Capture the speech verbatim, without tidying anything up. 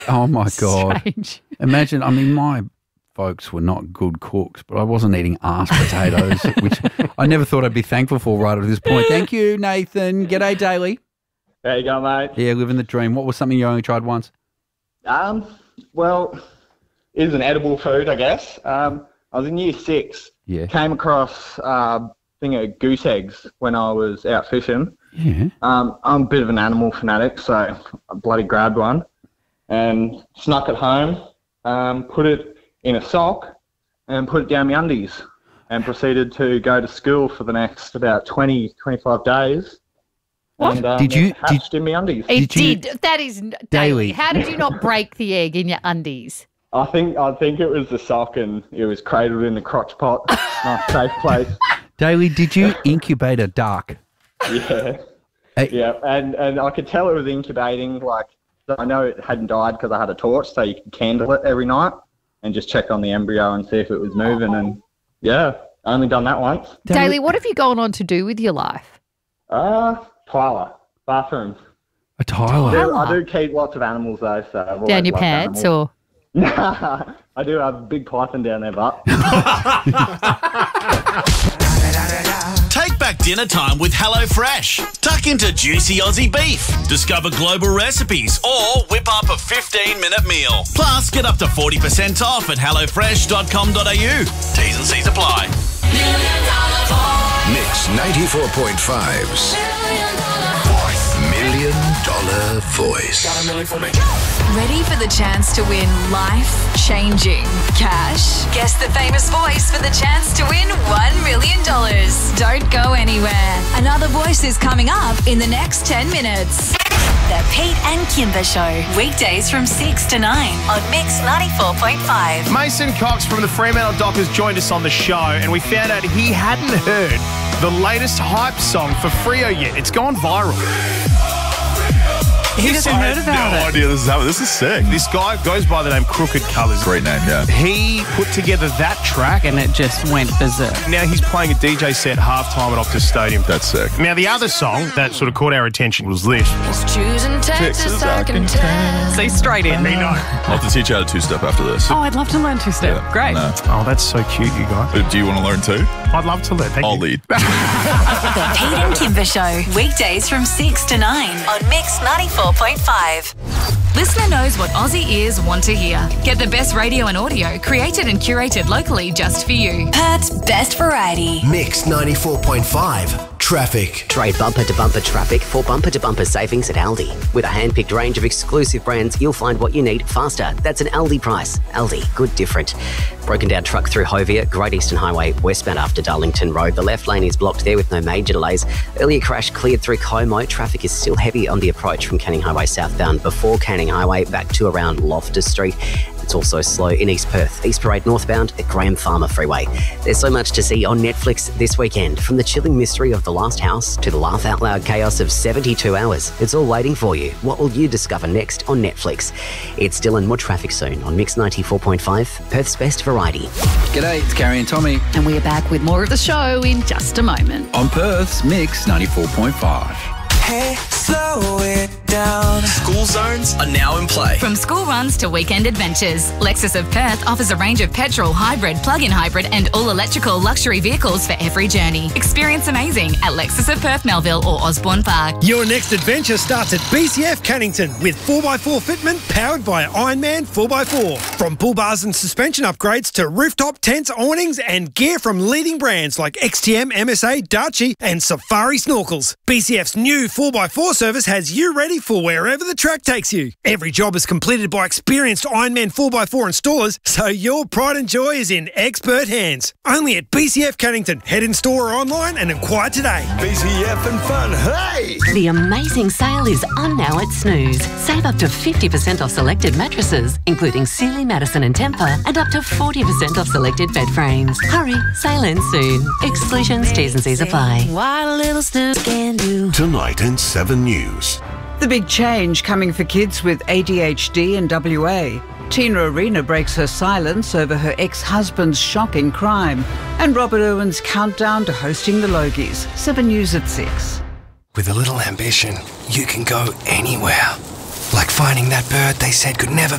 Oh, my God. Strange. Imagine, I mean, my folks were not good cooks, but I wasn't eating arse potatoes, which I never thought I'd be thankful for right at this point. Thank you, Nathan. G'day, Daly. There you go, mate. Yeah, living the dream. What was something you only tried once? Um, well, it is an edible food, I guess. Um, I was in year six. Yeah. Came across uh, thing of goose eggs when I was out fishing. Yeah. Um, I'm a bit of an animal fanatic, so I bloody grabbed one and snuck it home, um, put it in a sock and put it down my undies and proceeded to go to school for the next about twenty, twenty-five days. What? And, um, Did you- it hatched in my undies. It Did you- did. That is Daily. Daily. How did you not break the egg in your undies? I think I think it was the sock and it was cradled in the crotch pot. Nice safe place. Daly, did you incubate a duck? Yeah. Hey. Yeah, and, and I could tell it was incubating. Like, I know it hadn't died because I had a torch, so you could candle it every night and just check on the embryo and see if it was moving. And yeah, I only done that once. Daily, what have you gone on to do with your life? Uh, Tyler, bathrooms. A Tyler. Yeah, I do keep lots of animals though, so I've always Down your loved pants animals. or? Nah, I do have a big python down there, but Take back dinner time with HelloFresh. Tuck into juicy Aussie beef. Discover global recipes or whip up a fifteen-minute meal. Plus, get up to forty percent off at hello fresh dot com dot a u. T's and C's apply. Mix ninety-four point five's Million Dollar Voice. Ready for the chance to win life-changing cash? Guess the famous voice for the chance to win one million dollars. Don't go anywhere. Another voice is coming up in the next ten minutes. The Pete and Kimber Show. Weekdays from six to nine on Mix ninety-four point five. Mason Cox from the Fremantle Dockers joined us on the show, and we found out he hadn't heard the latest hype song for Freo yet. It's gone viral. He hasn't heard about no it. idea this is happening. This is sick. This guy goes by the name Crooked Colours. Great name, yeah. He put together that track, And it just went berserk. now he's playing a D J set halftime at Optus Stadium. That's sick. Now, the other song that sort of caught our attention was this. Texas, I can See, straight in. Me no. I'll have to teach you how to two-step after this. Oh, I'd love to learn two-step. Yeah. Great. No. Oh, that's so cute, you guys. Uh, Do you want to learn too? I'd love to learn. Thank I'll you. lead. The Pete and Kimber Show. Weekdays from six to nine on Mix ninety-four point five. Listener knows what Aussie ears want to hear. Get the best radio and audio created and curated locally just for you. Perth's best variety. Mix ninety-four point five. Traffic. Trade bumper-to-bumper traffic for bumper-to-bumper savings at Aldi. With a hand-picked range of exclusive brands, you'll find what you need faster. That's an Aldi price. Aldi, good different. Broken down truck through Hovia, Great Eastern Highway, westbound after Darlington Road. The left lane is blocked there with no major delays. Earlier crash cleared through Como. Traffic is still heavy on the approach from Canning Highway southbound before Canning Highway back to around Loftus Street. It's also slow in East Perth, East Parade northbound at Graham Farmer Freeway. There's so much to see on Netflix this weekend, from the chilling mystery of The Last House to the laugh out loud chaos of seventy-two hours. It's all waiting for you. What will you discover next on Netflix? It's still in more traffic soon on Mix ninety-four point five, Perth's best variety. G'day, it's Carrie and Tommy And we're back with more of the show in just a moment. on Perth's Mix ninety-four point five. Hey, slow it down. School zones are now in play. From school runs to weekend adventures, Lexus of Perth offers a range of petrol, hybrid, plug-in hybrid and all-electrical luxury vehicles for every journey. Experience amazing at Lexus of Perth, Melville or Osborne Park. Your next adventure starts at B C F Cannington with four by four fitment powered by Ironman four by four. From pull bars and suspension upgrades to rooftop tents, awnings and gear from leading brands like X T M, M S A, Darchi and Safari Snorkels. B C F's new four by four service has you ready for wherever the track takes you. Every job is completed by experienced Ironman four by four installers, so your pride and joy is in expert hands. Only at B C F Cannington. Head in store or online and inquire today. B C F and fun, hey! The amazing sale is on now at Snooze. Save up to fifty percent off selected mattresses, including Sealy, Madison and Tempur, and up to forty percent off selected bed frames. Hurry, sale ends soon. Exclusions, T's and C's apply. What a little Snooze can do. Tonight in seven News. The big change coming for kids with A D H D in W A. Tina Arena breaks her silence over her ex-husband's shocking crime. And Robert Irwin's countdown to hosting the Logies. seven News at six. With a little ambition, you can go anywhere. Like finding that bird they said could never